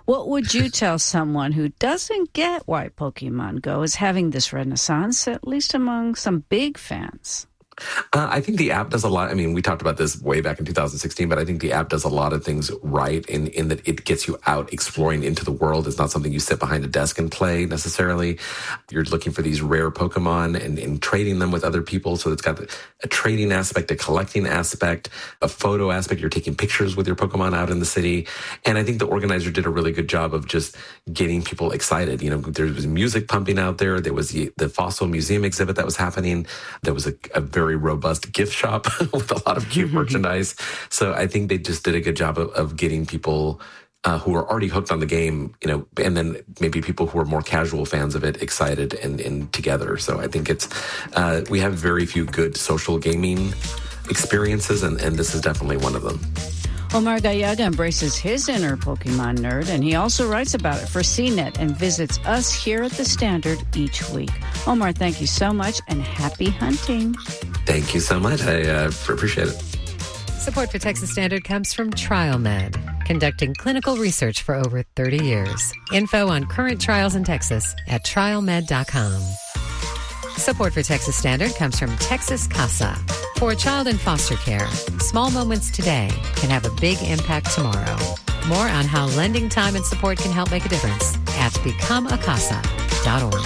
What would you tell someone who doesn't get why Pokemon Go is having this renaissance, at least among some big fans? Uh, I think the app does a lot. I mean, we talked about this way back in two thousand sixteen, but I think the app does a lot of things right in, in that it gets you out exploring into the world. It's not something you sit behind a desk and play necessarily. You're looking for these rare Pokemon and, and trading them with other people. So it's got a trading aspect, a collecting aspect, a photo aspect. You're taking pictures with your Pokemon out in the city. And I think the organizer did a really good job of just getting people excited. You know, there was music pumping out there. There was the, the Fossil Museum exhibit that was happening. There was a, a very robust gift shop with a lot of cute merchandise. So I think they just did a good job of, of getting people uh, who are already hooked on the game, you know, and then maybe people who are more casual fans of it excited and, and together. So I think it's, uh, we have very few good social gaming experiences, and, and this is definitely one of them. Omar Gallaga embraces his inner Pokemon nerd, and he also writes about it for C net and visits us here at the Standard each week. Omar, thank you so much, and happy hunting. Thank you so much. I uh, appreciate it. Support for Texas Standard comes from TrialMed, conducting clinical research for over thirty years. Info on current trials in Texas at trial med dot com. Support for Texas Standard comes from Texas Casa. For a child in foster care, small moments today can have a big impact tomorrow. More on how lending time and support can help make a difference at become a casa dot org.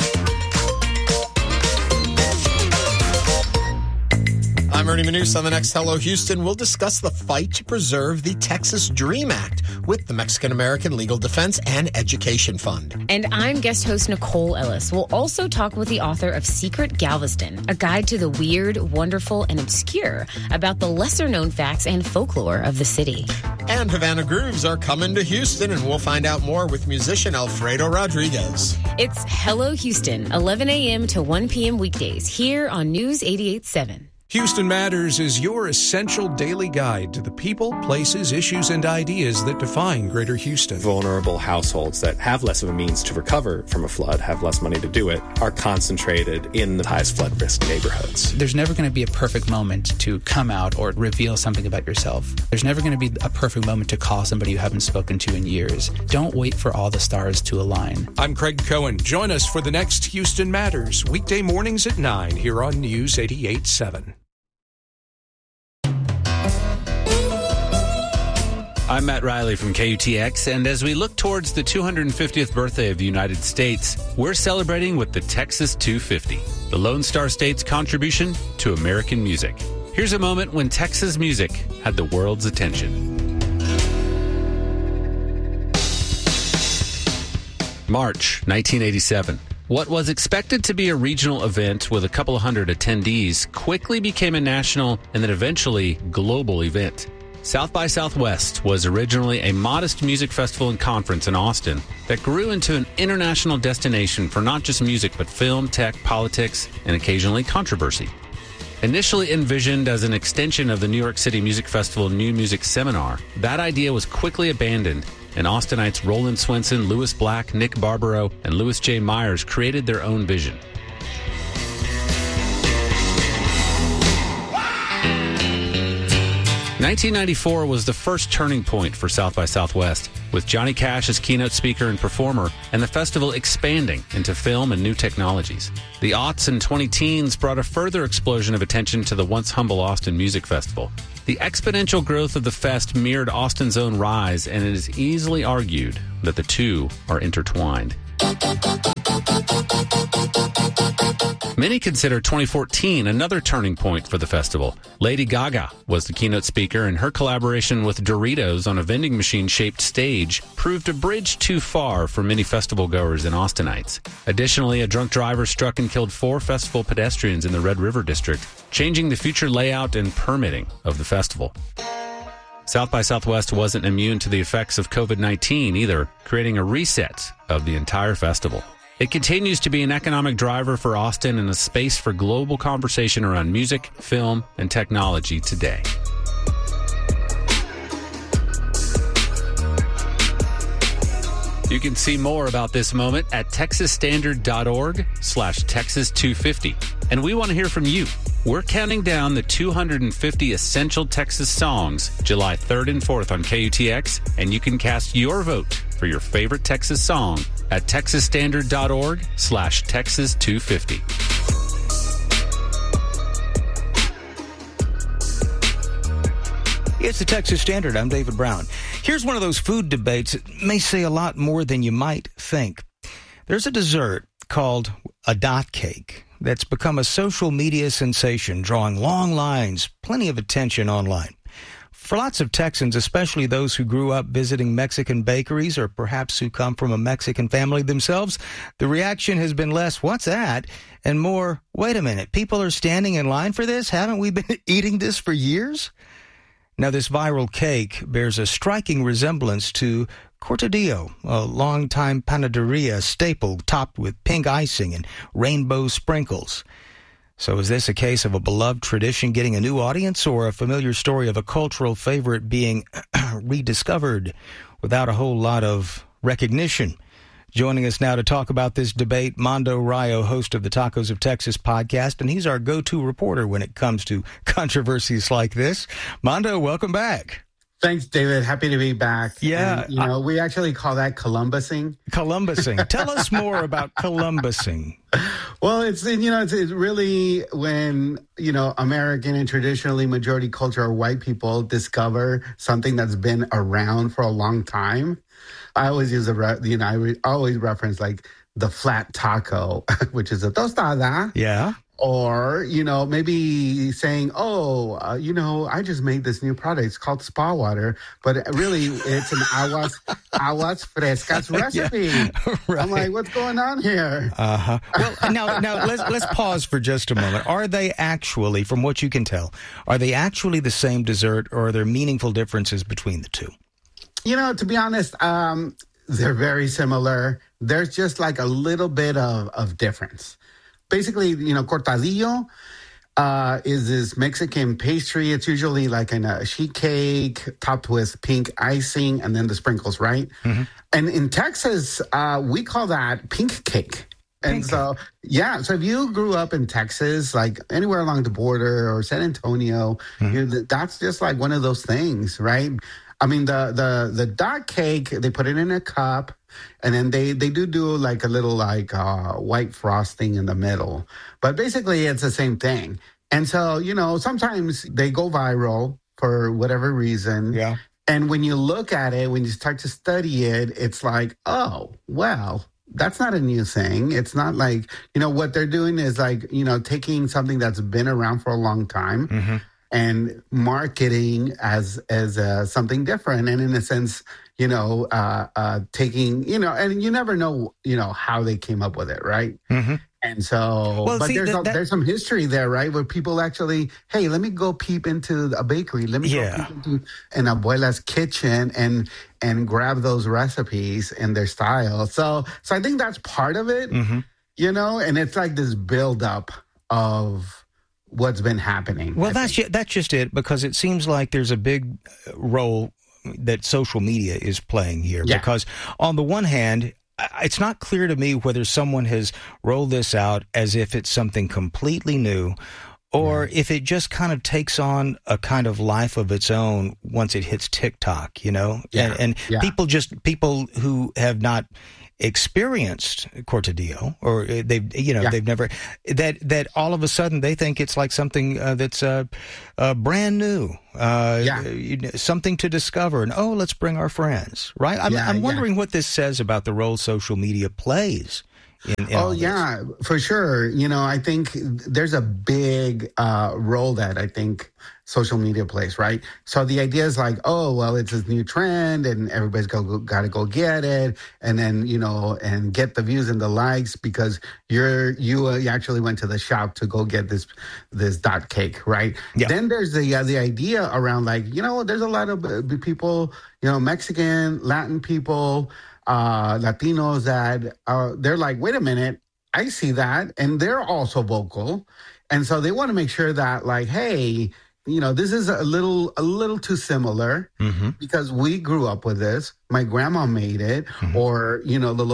I'm Ernie Manous. On the next Hello Houston, we'll discuss the fight to preserve the Texas DREAM Act with the Mexican-American Legal Defense and Education Fund. And I'm guest host Nicole Ellis. We'll also talk with the author of Secret Galveston, a guide to the weird, wonderful, and obscure about the lesser-known facts and folklore of the city. And Havana Grooves are coming to Houston, and we'll find out more with musician Alfredo Rodriguez. It's Hello Houston, eleven a.m. to one p.m. weekdays here on News eighty-eight point seven. Houston Matters is your essential daily guide to the people, places, issues, and ideas that define Greater Houston. Vulnerable households that have less of a means to recover from a flood, have less money to do it, are concentrated in the highest flood risk neighborhoods. There's never going to be a perfect moment to come out or reveal something about yourself. There's never going to be a perfect moment to call somebody you haven't spoken to in years. Don't wait for all the stars to align. I'm Craig Cohen. Join us for the next Houston Matters, weekday mornings at nine here on News eighty-eight point seven. I'm Matt Riley from K U T X, and as we look towards the two hundred fiftieth birthday of the United States, we're celebrating with the Texas two fifty, the Lone Star State's contribution to American music. Here's a moment when Texas music had the world's attention. March nineteen eighty-seven. What was expected to be a regional event with a couple of hundred attendees quickly became a national and then eventually global event. South by Southwest was originally a modest music festival and conference in Austin that grew into an international destination for not just music, but film, tech, politics, and occasionally controversy. Initially envisioned as an extension of the New York City Music Festival New Music Seminar, that idea was quickly abandoned, and Austinites Roland Swenson, Lewis Black, Nick Barbaro, and Louis J. Myers created their own vision. nineteen ninety-four was the first turning point for South by Southwest, with Johnny Cash as keynote speaker and performer, and the festival expanding into film and new technologies. The aughts and twenty teens brought a further explosion of attention to the once humble Austin Music Festival. The exponential growth of the fest mirrored Austin's own rise, and it is easily argued that the two are intertwined. Many consider twenty fourteen another turning point for the festival. Lady Gaga was the keynote speaker, and her collaboration with Doritos on a vending machine-shaped stage proved a bridge too far for many festival goers and Austinites. Additionally, a drunk driver struck and killed four festival pedestrians in the Red River District, changing the future layout and permitting of the festival. South by Southwest wasn't immune to the effects of covid nineteen either, creating a reset of the entire festival. It continues to be an economic driver for Austin and a space for global conversation around music, film, and technology today. You can see more about this moment at texasstandard.org slash Texas 250. And we want to hear from you. We're counting down the two hundred fifty essential Texas songs July third and fourth on K U T X, and you can cast your vote for your favorite Texas song at texasstandard.org slash Texas 250. It's the Texas Standard. I'm David Brown. Here's one of those food debates that may say a lot more than you might think. There's a dessert called a dot cake that's become a social media sensation, drawing long lines, plenty of attention online. For lots of Texans, especially those who grew up visiting Mexican bakeries or perhaps who come from a Mexican family themselves, the reaction has been less, "What's that?" and more, "Wait a minute, people are standing in line for this? Haven't we been eating this for years?" Now, this viral cake bears a striking resemblance to cortadillo, a longtime panaderia staple topped with pink icing and rainbow sprinkles. So is this a case of a beloved tradition getting a new audience, or a familiar story of a cultural favorite being rediscovered without a whole lot of recognition? Joining us now to talk about this debate, Mando Rayo, host of the Tacos of Texas podcast, and he's our go-to reporter when it comes to controversies like this. Mando, welcome back. Thanks, David. Happy to be back. Yeah. And, you know, we actually call that Columbusing. Columbusing. Tell us more about Columbusing. Well, it's, you know, it's, it's really when, you know, American and traditionally majority culture or white people discover something that's been around for a long time. I always use a, re- you know, I re- always reference like the flat taco, which is a tostada. Yeah. Or, you know, maybe saying, oh, uh, you know, I just made this new product. It's called spa water, but really it's an aguas, aguas frescas recipe. Yeah, right. I'm like, what's going on here? Uh-huh. Well, now, now let's, let's pause for just a moment. Are they actually, from what you can tell, are they actually the same dessert, or are there meaningful differences between the two? You know, to be honest, um, they're very similar. There's just like a little bit of, of difference. Basically, you know, cortadillo uh, is this Mexican pastry. It's usually like in a sheet cake topped with pink icing and then the sprinkles, right? Mm-hmm. And in Texas, uh, we call that pink cake. And pink. so, yeah, so if you grew up in Texas, like anywhere along the border or San Antonio, mm-hmm. you know, that's just like one of those things, right? I mean, the, the, the dot cake, they put it in a cup, and then they, they do do like a little like uh, white frosting in the middle. But basically, it's the same thing. And so, you know, sometimes they go viral for whatever reason. Yeah. And when you look at it, when you start to study it, it's like, oh, well, that's not a new thing. It's not like, you know, what they're doing is like, you know, taking something that's been around for a long time. Mm-hmm. And marketing as as uh, something different, and in a sense, you know, uh, uh, taking, you know, and you never know, you know, how they came up with it, right? Mm-hmm. And so, well, but see, there's that, that, there's some history there, right, where people actually, hey, let me go peep into a bakery, let me yeah. go peep into an abuela's kitchen and and grab those recipes in their style. So, so I think that's part of it, mm-hmm. you know, and it's like this buildup of what's been happening. Well, I that's ju- that's just it, because it seems like there's a big role that social media is playing here. Yeah. Because on the one hand, it's not clear to me whether someone has rolled this out as if it's something completely new, or yeah. if it just kind of takes on a kind of life of its own once it hits TikTok, you know? Yeah. And, and yeah. people just, people who have not experienced cortadillo, or they've, you know, yeah. they've never, that, that all of a sudden they think it's like something uh, that's uh, uh, brand new, uh, yeah. something to discover, and oh, let's bring our friends, right? I'm, yeah, I'm wondering yeah. what this says about the role social media plays. In, in oh, yeah, for sure. You know, I think there's a big uh, role that I think social media plays, right? So the idea is like, oh, well, it's this new trend and everybody's got to go get it. And then, you know, and get the views and the likes because you're, you uh, actually went to the shop to go get this, this dot cake, right? Yeah. Then there's the, uh, the idea around like, you know, there's a lot of people, you know, Mexican, Latin people, uh, Latinos that uh, they're like, wait a minute, I see that. And they're also vocal. And so they want to make sure that like, hey, you know, this is a little a little too similar mm-hmm. because we grew up with this. My grandma made it, mm-hmm. or, you know, the local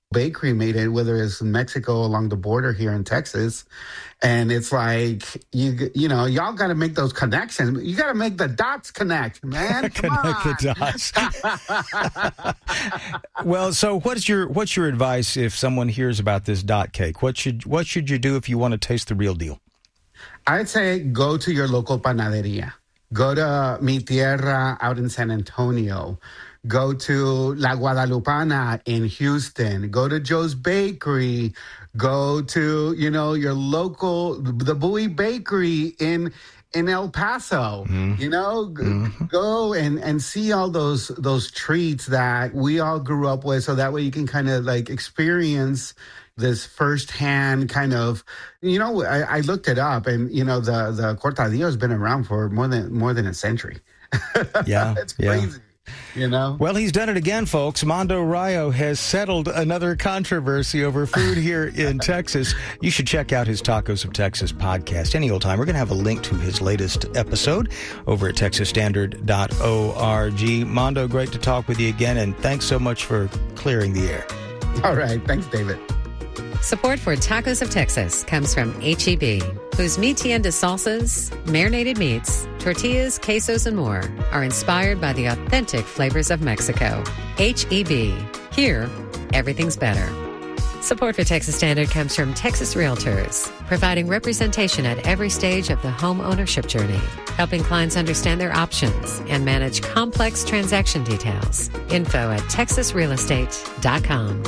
bakery made it, whether it's in Mexico along the border here in Texas. And it's like, you you know, y'all got to make those connections. You got to make the dots connect, man. Come Connect on. the dots. Well, so what's your what's your advice if someone hears about this dot cake? What should what should you do if you want to taste the real deal? I'd say go to your local panaderia. Go to Mi Tierra out in San Antonio. Go to La Guadalupana in Houston. Go to Joe's Bakery. Go to, you know, your local, the Bowie Bakery in in El Paso. Mm-hmm. You know, mm-hmm. go and, and see all those those treats that we all grew up with, so that way you can kind of like experience this firsthand kind of, you know, I, I looked it up, and you know, the the cortadillo has been around for more than more than a century. Yeah, it's crazy. Yeah. You know? Well, he's done it again, folks. Mondo Rayo has settled another controversy over food here in Texas. You should check out his Tacos of Texas podcast any old time. We're going to have a link to his latest episode over at texas standard dot org. Mondo, great to talk with you again, and thanks so much for clearing the air. All right. Thanks, David. Support for Tacos of Texas comes from H E B, whose Mi Tienda salsas, marinated meats, tortillas, quesos, and more are inspired by the authentic flavors of Mexico. H E B. Here, everything's better. Support for Texas Standard comes from Texas Realtors, providing representation at every stage of the home ownership journey, helping clients understand their options and manage complex transaction details. Info at texas real estate dot com.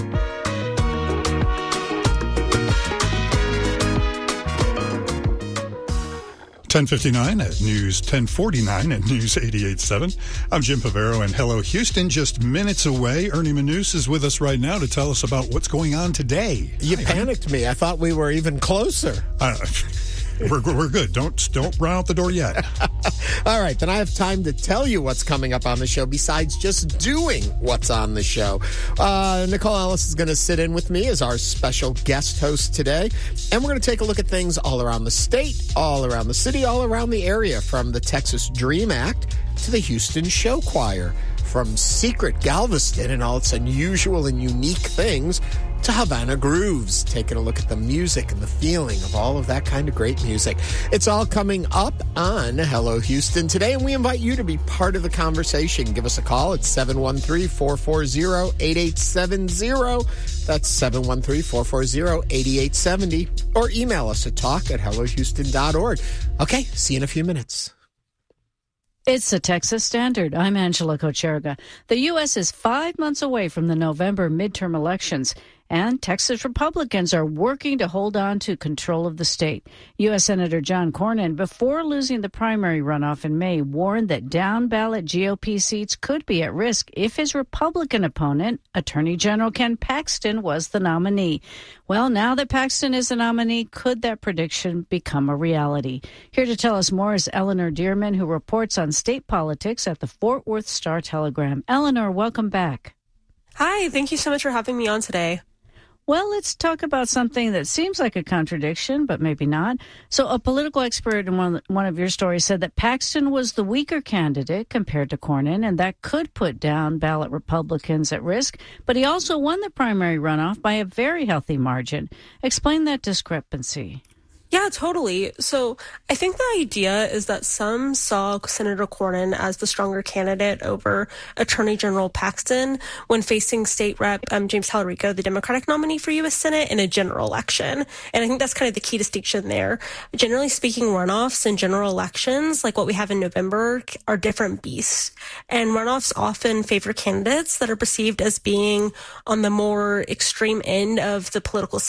ten fifty-nine at News, ten forty-nine at News eighty-eight point seven. I'm Jim Pavero, and hello, Houston, just minutes away. Ernie Manous is with us right now to tell us about what's going on today. You Hi, panicked Ernie. me. I thought we were even closer. Uh, we're, we're good. Don't, don't run out the door yet. All right, then I have time to tell you what's coming up on the show besides just doing what's on the show. Uh, Nicole Ellis is going to sit in with me as our special guest host today, and we're going to take a look at things all around the state, all around the city, all around the area, from the Texas Dream Act to the Houston Show Choir, from Secret Galveston and all its unusual and unique things to Havana Grooves, taking a look at the music and the feeling of all of that kind of great music. It's all coming up on Hello Houston today, and we invite you to be part of the conversation. Give us a call at seven one three, four four zero, eight eight seven zero. That's seven one three, four four zero, eight eight seven zero. Or email us at talk at hello houston dot org. Okay, see you in a few minutes. It's the Texas Standard. I'm Angela Kocherga. The U S is five months away from the November midterm elections, and Texas Republicans are working to hold on to control of the state. U S Senator John Cornyn, before losing the primary runoff in May, warned that down-ballot G O P seats could be at risk if his Republican opponent, Attorney General Ken Paxton, was the nominee. Well, now that Paxton is the nominee, could that prediction become a reality? Here to tell us more is Eleanor Dearman, who reports on state politics at the Fort Worth Star-Telegram. Eleanor, welcome back. Hi, thank you so much for having me on today. Well, let's talk about something that seems like a contradiction, but maybe not. So a political expert in one, one of your stories said that Paxton was the weaker candidate compared to Cornyn, and that could put down ballot Republicans at risk. But he also won the primary runoff by a very healthy margin. Explain that discrepancy. Yeah, totally. So I think the idea is that some saw Senator Cornyn as the stronger candidate over Attorney General Paxton when facing State Rep um, James Talarico, the Democratic nominee for U S Senate, in a general election. And I think that's kind of the key distinction there. Generally speaking, runoffs and general elections, like what we have in November, are different beasts. And runoffs often favor candidates that are perceived as being on the more extreme end of the political